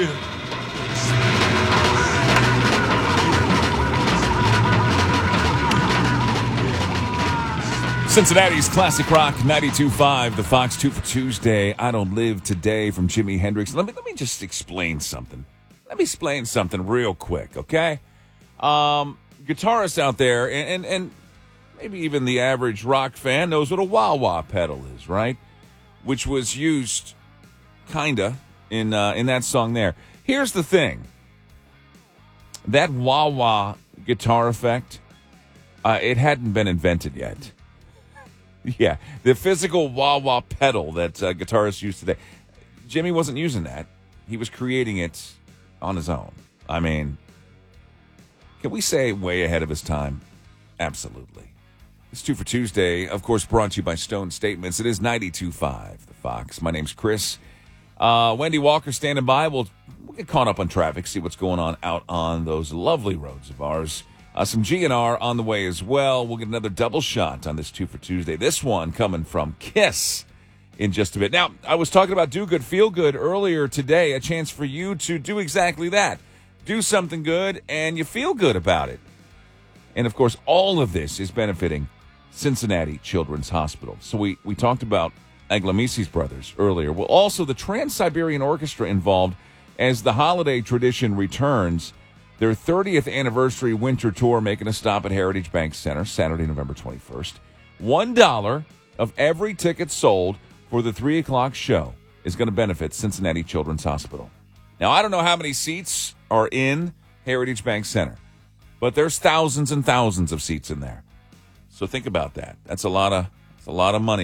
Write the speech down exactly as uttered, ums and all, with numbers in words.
Cincinnati's Classic Rock ninety-two point five, the Fox two for Tuesday. I Don't Live Today from Jimi Hendrix. Let me let me just explain something. Let me explain something real quick, okay? Um, guitarists out there, and, and, and maybe even the average rock fan knows what a wah-wah pedal is, right? Which was used, kinda, in uh, in that song there. Here's the thing. That wah-wah guitar effect, uh, it hadn't been invented yet. Yeah, the physical wah-wah pedal that uh, guitarists use today. Jimmy wasn't using that. He was creating it on his own. I mean, can we say way ahead of his time? Absolutely. It's two for Tuesday, of course, brought to you by Stone Statements. It is ninety-two point five, the Fox. My name's Chris. Uh, Wendy Walker standing by. We'll, we'll get caught up on traffic, see what's going on out on those lovely roads of ours. Uh, some G N R on the way as well. We'll get another double shot on this two for Tuesday. This one coming from Kiss in just a bit. Now, I was talking about Do Good, Feel Good earlier today. A chance for you to do exactly that. Do something good, and you feel good about it. And, of course, all of this is benefiting Cincinnati Children's Hospital. So we, we talked about Aglamisi's brothers earlier. Well, also the Trans-Siberian Orchestra involved as the holiday tradition returns. Their thirtieth anniversary winter tour making a stop at Heritage Bank Center Saturday, November twenty-first. One dollar of every ticket sold for the three o'clock show is going to benefit Cincinnati Children's Hospital. Now, I don't know how many seats are in Heritage Bank Center, but there's thousands and thousands of seats in there. So think about that. That's a lot of, that's a lot of money.